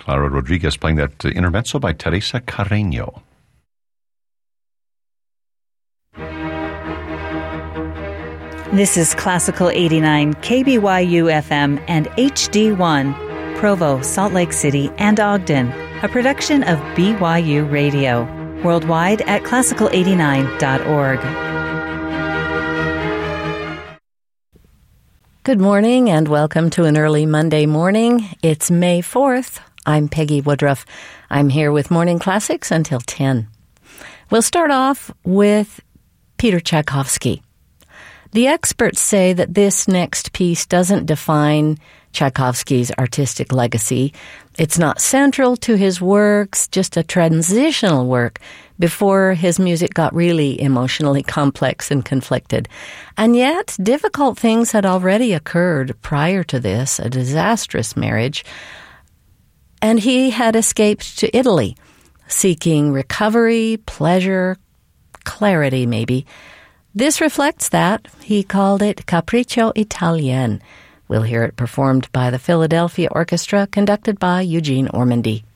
Clara Rodriguez playing that intermezzo by Teresa Carreño. This is Classical 89, KBYU FM and HD1, Provo, Salt Lake City, and Ogden, a production of BYU Radio, worldwide at classical89.org. Good morning and welcome to an early Monday morning. It's May 4th. I'm Peggy Woodruff. I'm here with Morning Classics until 10. We'll start off with Peter Tchaikovsky. The experts say that this next piece doesn't define Tchaikovsky's artistic legacy. It's not central to his works, just a transitional work before his music got really emotionally complex and conflicted. And yet, difficult things had already occurred prior to this, a disastrous marriage, and he had escaped to Italy, seeking recovery, pleasure, clarity maybe. This reflects that. He called it Capriccio Italien. We'll hear it performed by the Philadelphia Orchestra, conducted by Eugene Ormandy.